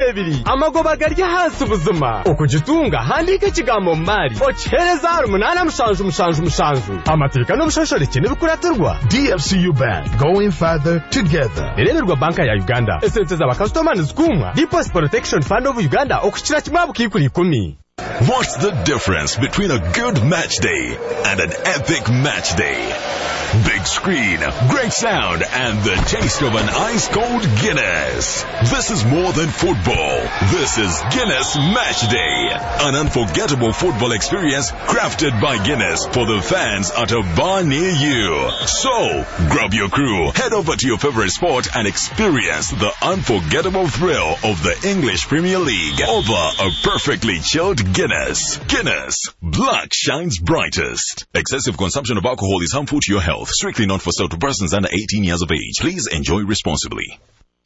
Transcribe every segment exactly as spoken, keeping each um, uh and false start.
ebiri amagoba garya hasi ubuzima ukujitunga handika ikigambo mari ochereza umunana mushanju mushanju mushanju amateka n'ubushashoreke n'ibikuraturwa. D F C U Bank, going further together. Ireberwa banka ya Uganda esente z'abakastomani zikumwa Deposit Protection Fund of Uganda okushira kimwabu kikuri ikumi. What's the difference between a good match day and an epic match day? Big screen, great sound, and the taste of an ice-cold Guinness. This is more than football. This is Guinness Match Day. An unforgettable football experience crafted by Guinness for the fans at a bar near you. So, grab your crew, head over to your favorite sport and experience the unforgettable thrill of the English Premier League over a perfectly chilled Guinness. Guinness. Black shines brightest. Excessive consumption of alcohol is harmful to your health. Strictly not for sale to persons under eighteen years of age. Please enjoy responsibly.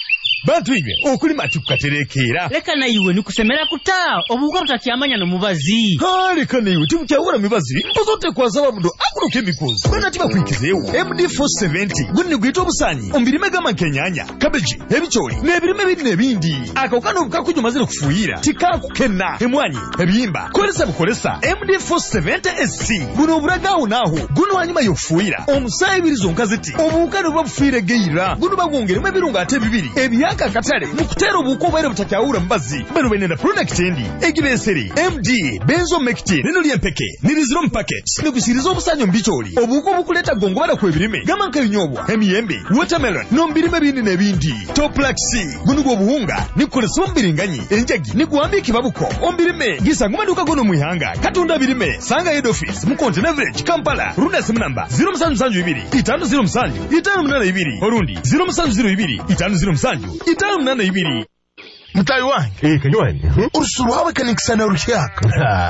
Bantu iwe okuli matukaterekera leka na iwe nikusemera kutaa obuka butakyamanya no mubazi ha leka na iwe timukyawura mibazi mpozote kwazaba mudo akuno chemicals bana tiba kwikizeewo M D four seventy gunni gwito obusanyi ombirime gama kenyanya cabbage ebicholi nebirime bindi nebindi akokano bukakunyumazire kufuira tikakukenna emwanyi ebiyimba kolesa bukolesa M D four seventy S C buno buragawo naho guno wanyuma yokufuira omusayi birizo nkaziti obukano bwafuire geira guno bagwongeremo ebirunga ate bibiri ebya kakatale mukutera obuko bwere butakyaura mbazi bano benena product endi egibeseri M D benzomectin nino lyempeke niriziro mpacket nikusiriza obusanyo mbicholi obuko bukuleta gongo bala kwebirime gamanka binyobwa emiyembe watermelon no mbirime bindi nebindi toplaxi guno gwo buhunga nikolesa ombiringanyi enjagi nigwambi kibabuko ombirime gisanga maduka gono muihanga katunda birime sanga head office mu Container Village Kampala runda simu namba zero seven seven two five zero seven seven two orundi zero seven zero two five zero seven Italu mnana ibiri. Mtayi wange. Eh, kanywani. Urusuru wawe kanikisana rushaka.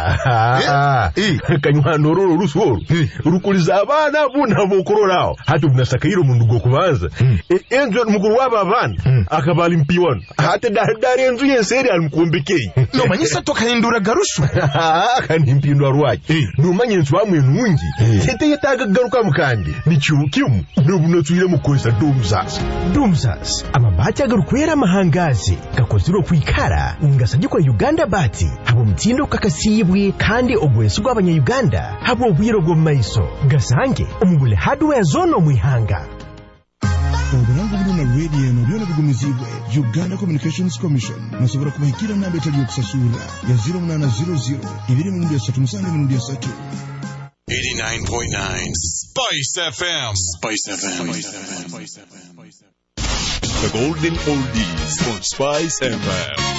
Eh, kanywani ororo urusuru. Urukuliza abana buna bokororao. Hatu bunasakayiro mundu gwo kubanza. Enzo mukuru waba abana akabali mpiwano. Hata dari enzo yenseri alimukumbekeye. No manyisa toka hindura garusu. Kandi mpindwa rwaje. No manyenzo wamwe nungi. Tete yetaga garuka mukandi. Ni cyukimu. Nubuno tuyire mukoza dumzas. Dumzas. Amabacha garukwera mahangazi. Gakoze ro kwikara ngasajye kwa Uganda bati habo mtindo kakasibwe kandi ogwesu gw'abanya Uganda habo obwiro bwo maiso gasange omubule hardware zone omwihanga. Oburango buna radio no byona bigumizibwe Uganda Communications Commission musobora kubahikira namba etali okusasura ya zero nine zero zero ibiri mu three seven three eighty-nine point nine Spice F M. Spice F M. The golden oldies on Spice F M.